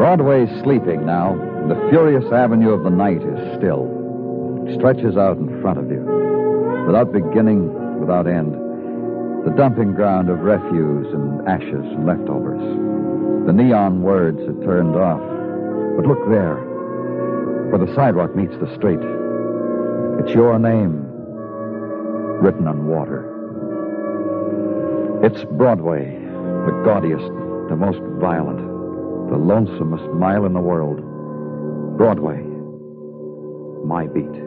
Broadway's sleeping now. The furious avenue of the night is still. It stretches out in front of you, without beginning, without end. The dumping ground of refuse and ashes and leftovers. The neon words are turned off. But look there, where the sidewalk meets the street. It's your name, written on water. It's Broadway, the gaudiest, the most violent, the lonesomest mile in the world. Broadway, my beat.